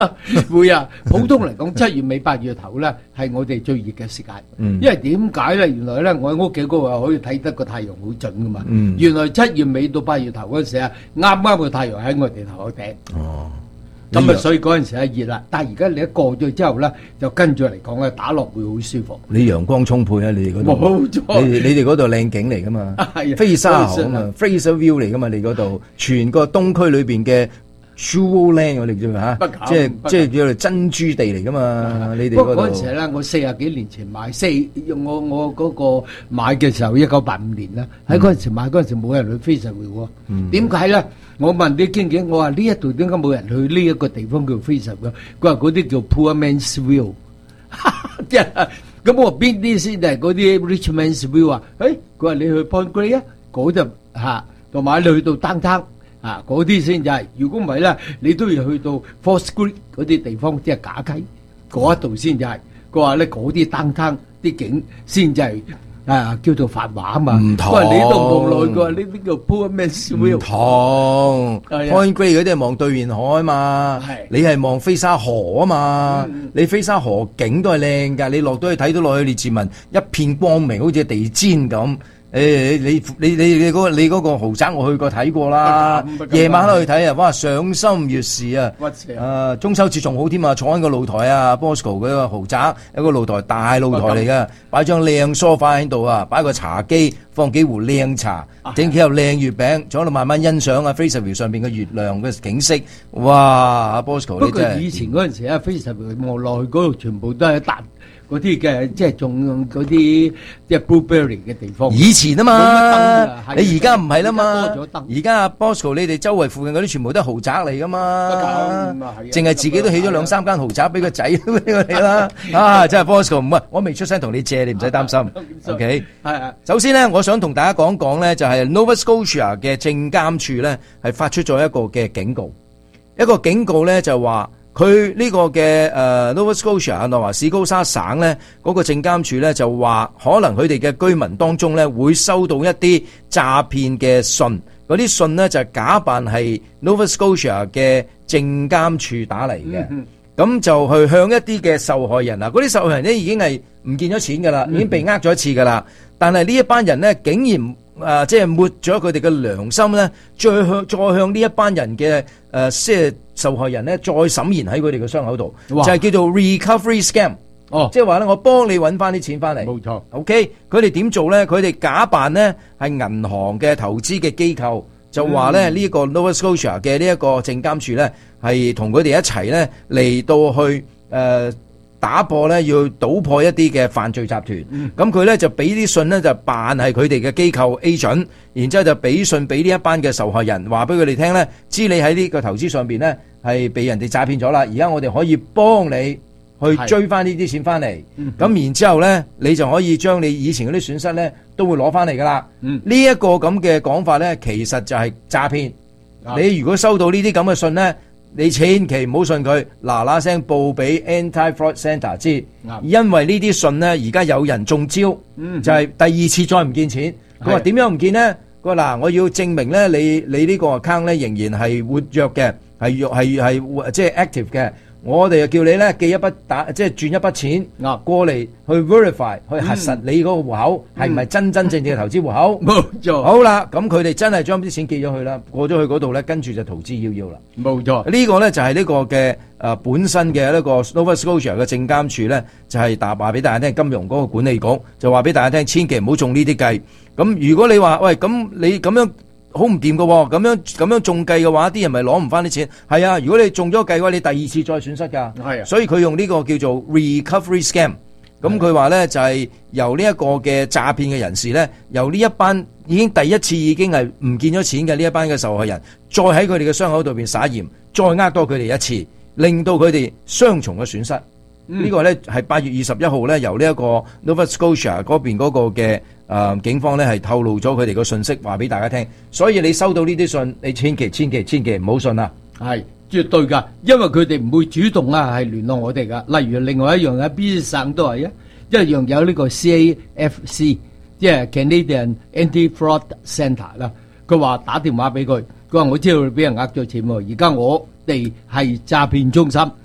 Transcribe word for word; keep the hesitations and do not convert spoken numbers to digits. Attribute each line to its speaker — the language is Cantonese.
Speaker 1: 會啊，普通嚟講七月尾八月頭咧係我哋最熱嘅時間，
Speaker 2: 嗯、
Speaker 1: 因為點解咧？原來咧我喺屋企嗰個可以睇得個太陽好準噶嘛。
Speaker 2: 嗯、
Speaker 1: 原來七月尾到八月頭嗰陣時啊，啱啱個太陽喺我哋頭頂。
Speaker 2: 哦，
Speaker 1: 咁啊，所以嗰陣時係熱啦。但係而家你一過咗之後咧，就跟住嚟講咧，打落會好舒服。
Speaker 2: 你陽光充沛啊！你哋嗰度
Speaker 1: 冇錯，
Speaker 2: 你你哋嗰度靚景嚟噶嘛？
Speaker 1: 係
Speaker 2: 飛沙河啊嘛 ，Fraser View 嚟噶嘛？你嗰度全個東區裏邊嘅 Jewel Land 我哋叫嚇，即係即係叫做珍珠地嚟噶嘛？你哋嗰度。不過
Speaker 1: 嗰陣時咧，我四十幾年前買四，我我嗰個買嘅時候一九八五年啦，喺嗰陣時買嗰陣時冇人去 Fraser View 喎。點解咧？我問啲經紀，我話呢一度點解冇人去呢一個地方叫 Fraser View？佢話嗰啲叫 Poor Man's View。咁我邊啲先係嗰啲 Rich Man's View 啊？誒，佢話你去 Point Grey 啊，嗰就嚇，同埋你去到 Downtown。啊！嗰啲先就係，如果唔係咧，你都要去到 Fourth Street 嗰啲地方，即係假雞嗰一度先就係。佢話咧嗰啲單攤啲景先就係啊，叫做繁華啊嘛。唔同。佢話你都望落去，佢話呢啲叫 Poor Man's View。唔同。Point Grey 嗰啲係望對面海啊嘛。係。你係望飛沙河啊嘛。嗯、你飛沙河景都係靚㗎，你落到去睇到落去列治文一片光明，好似地氈咁。誒、欸、你你你你嗰你嗰個豪宅我去過睇過啦，夜晚都去睇啊！哇，賞心悅視啊！啊，中秋節仲好添啊，坐喺個露台啊 ，Bosco 嗰個豪宅有個露台，大露台嚟噶，擺張靚梳化喺度啊，擺個茶幾，放幾壺靚茶，整幾嚿靚月餅，坐喺度慢慢欣賞啊 Fraser View 上邊嘅月亮嘅景色，哇！阿 Bosco 你真係。不過以前嗰陣時啊 Fraser View 望落去嗰度全部都係一笪。嗰啲嘅即係種嗰啲即係 blueberry 嘅地方。以前啊嘛，你而家唔係啦嘛。而家阿 Bosco 你哋周圍附近嗰啲全部都係豪宅嚟噶嘛。淨係自己都起咗兩三間豪宅俾個仔俾我哋啦。啊，真係 Bosco 唔係，我未出聲同你借，你唔使擔心。OK，係啊。首先咧，我想同大家講講咧，就係 Nova Scotia 嘅證監處咧係發出咗一個嘅警告，一個警告咧就話。佢呢個嘅誒 Nova Scotia 內華史高沙省咧嗰個證監處咧就話，可能佢哋嘅居民當中咧會收到一啲詐騙嘅信，嗰啲信咧就假扮係 Nova Scotia 嘅證監處打嚟嘅，咁、嗯、就去向一啲嘅受害人啊，嗰啲受害人咧已經係唔見咗錢噶啦，已經被呃咗一次噶啦，但係呢一班人咧竟然誒即係抹咗佢哋嘅良心咧，再向再向呢一班人嘅誒即係受害人咧，再審現喺佢哋嘅傷口度，就係叫做 recovery scam。哦，即係話咧，我幫你揾翻啲錢翻嚟。冇錯。OK，佢哋點做咧？佢哋假扮咧係銀行嘅投資嘅機構，就話咧呢一個 Nova Scotia 嘅呢一個證監處咧係同佢哋一齊咧嚟到去誒。呃打破咧，要搗破一啲嘅犯罪集團。咁佢咧就俾啲信咧，就扮係佢哋嘅機構 agent，然之後就俾信俾呢一班嘅受害人，話俾佢哋聽咧，知你喺呢個投資上邊咧係被人哋詐騙咗啦。而家我哋可以幫你去追翻呢啲錢翻嚟。咁、嗯、然之後咧，你就可以將你以前嗰啲損失咧都會攞翻嚟噶啦。呢、嗯、一個咁嘅講法咧，其實就係詐騙。嗯、你如果收到呢啲咁嘅信咧，你千祈唔好信佢，嗱嗱聲報俾 Anti-Fraud Centre 知，因為呢啲信呢，而家有人中招，嗯、就係第二次再唔見錢。佢話點樣唔見呢？佢話嗱，我要證明咧，你你呢個 account 咧仍然係活躍嘅，係係係即係 active 嘅。我哋就叫你咧寄一筆打，即係轉一筆錢過嚟去 verify 去核實你嗰個戶口係唔係真真正正嘅投資戶口。冇錯。好啦，咁佢哋真係將啲錢寄咗去啦，過咗去嗰度咧，跟住就逃之夭夭啦。冇錯。呢個咧就係呢個嘅誒本身嘅呢個 Nova Scotia 嘅證監處咧，就係答話俾大家聽，金融嗰個管理局就話俾大家聽，千祈唔好中呢啲計。咁如果你話喂，咁你咁樣。好唔掂㗎喎，咁樣咁樣中計嘅話，啲人咪攞唔翻啲錢。係啊，如果你中咗計嘅話，你第二次再損失㗎。係啊，所以佢用呢個叫做 recovery scam。咁佢話咧就係由呢一個嘅詐騙嘅人士咧，由呢一班已經第一次已經係唔見咗錢嘅呢一班嘅受害人，再喺佢哋嘅傷口度邊撒鹽，再呃多佢哋一次，令到佢哋雙重嘅損失。嗯、呢個咧係八月二十一號咧，由呢一個 Nova Scotia 嗰邊嗰個嘅誒、呃、警方咧係透露咗佢哋嘅信息，話俾大家聽。所以你收到呢啲信，你千祈千祈千祈唔好信啊！係絕對㗎，因為佢哋唔會主動啊係聯絡我哋㗎。例如另外一樣喺 B 省都係啊，一樣有呢個 C A F C， 即係 Canadian Anti-Fraud Centre 啦。佢話打電話俾佢，佢話我知道你俾人呃咗錢喎，而家我哋係詐騙中心。